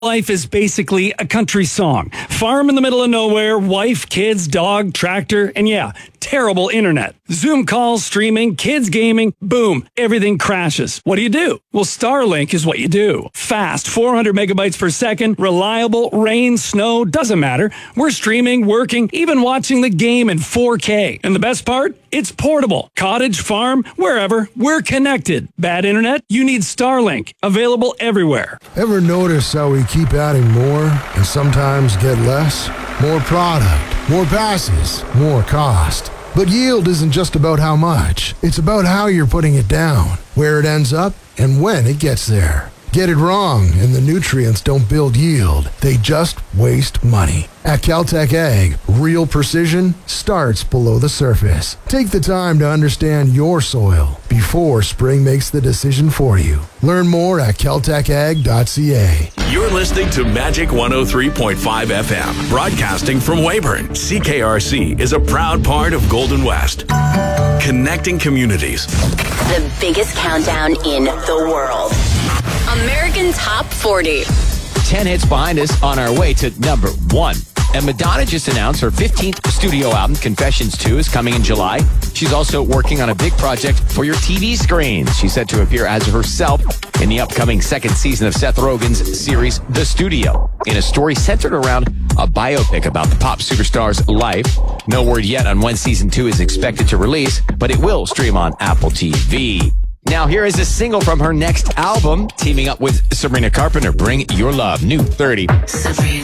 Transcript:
Life is basically a country song. Farm in the middle of nowhere, wife, kids, dog, tractor, and yeah, terrible internet. Zoom calls, streaming, kids gaming, boom, everything crashes. What do? Well, Starlink is what you do. Fast, 400 megabytes per second, reliable, rain, snow, doesn't matter. We're streaming, working, even watching the game in 4K. And the best part? It's portable. Cottage, farm, wherever, we're connected. Bad internet? You need Starlink. Available everywhere. Ever notice how we keep adding more and sometimes get less? More product, more passes, more cost. But yield isn't just about how much. It's about how you're putting it down, where it ends up, and when it gets there. Get it wrong, and the nutrients don't build yield. They just waste money. At Caltech Ag, real precision starts below the surface. Take the time to understand your soil before spring makes the decision for you. Learn more at caltechag.ca. You're listening to Magic 103.5 FM, broadcasting from Weyburn. CKRC is a proud part of Golden West, connecting communities. The biggest countdown in the world. American Top 40. 10 hits behind us, on our way to number 1. And Madonna just announced her 15th studio album, Confessions 2, is coming in July. She's also working on a big project for your TV screens. She's set to appear as herself in the upcoming second season of Seth Rogen's series, The Studio, in a story centered around a biopic about the pop superstar's life. No word yet on when season 2 is expected to release, but it will stream on Apple TV. Now, here is a single from her next album, teaming up with Sabrina Carpenter, Bring Your Love, new 30. Sabrina.